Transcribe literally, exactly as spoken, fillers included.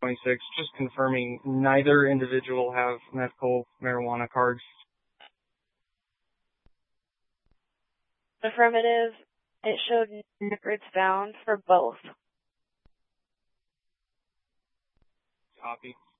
twenty-six, just confirming neither individual have medical marijuana cards. Affirmative. It showed records found for both. Copy.